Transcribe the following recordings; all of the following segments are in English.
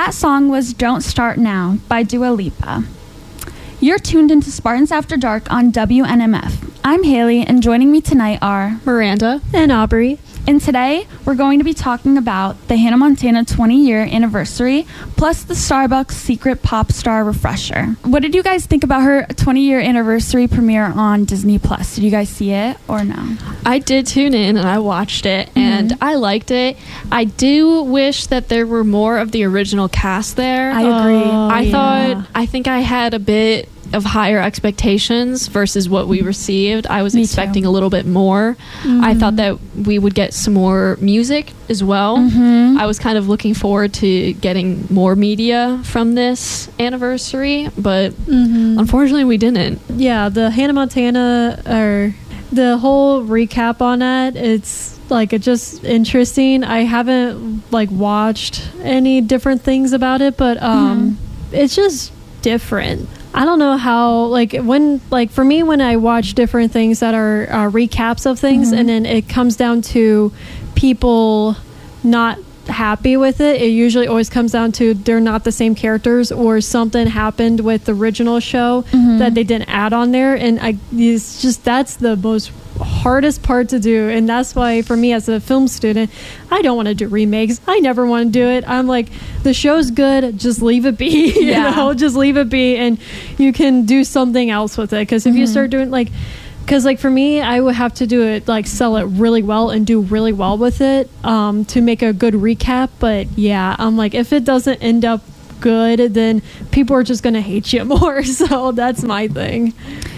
That song was Don't Start Now by Dua Lipa. You're tuned into Spartans After Dark on WNMF. I'm Haley, and joining me tonight are Miranda and Aubrey. And today, we're going to be talking about the Hannah Montana 20-year anniversary, plus the Starbucks Secret Pop Star refresher. What did you guys think about her 20-year anniversary premiere on Disney Plus? Did you guys see it or no? I did tune in and I watched it, and I liked it. I do wish that there were more of the original cast there. I agree. I think I had a bit of higher expectations versus what we received. I was expecting a little bit more. I thought that we would get some more music as well. I was kind of looking forward to getting more media from this anniversary, but unfortunately we didn't. Yeah, the Hannah Montana, or the whole recap on that, it's like it's just interesting. I haven't like watched any different things about it, but it's just different. I don't know how, like, when, like, for me, when I watch different things that are recaps of things, and then it comes down to people not happy with it, it usually always comes down to they're not the same characters, or something happened with the original show that they didn't add on there, and it's just, that's the most hardest part to do. And that's why, for me as a film student, I don't want to do remakes. I never want to do it. I'm like, the show's good, just leave it be. You know, just leave it be, and you can do something else with it. Because if you start doing like, because like for me, I would have to do it, like sell it really well and do really well with it to make a good recap. But yeah, I'm like, if it doesn't end up good, then people are just gonna hate you more. So that's my thing.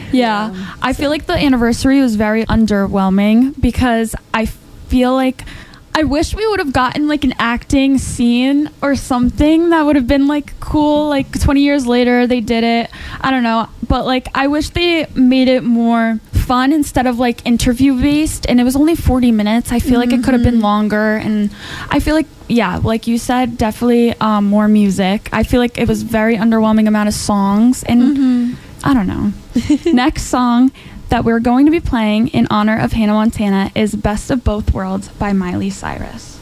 Yeah, I feel like the anniversary was very underwhelming, because I feel like I wish we would have gotten like an acting scene or something that would have been like cool. Like 20 years later they did it, I don't know, but like I wish they made it more fun instead of like interview based, and it was only 40 minutes. I feel like it could have been longer, and I feel like, yeah, like you said, definitely more music. I feel like it was very underwhelming amount of songs, and I don't know. Next song that we're going to be playing in honor of Hannah Montana is Best of Both Worlds by Miley Cyrus.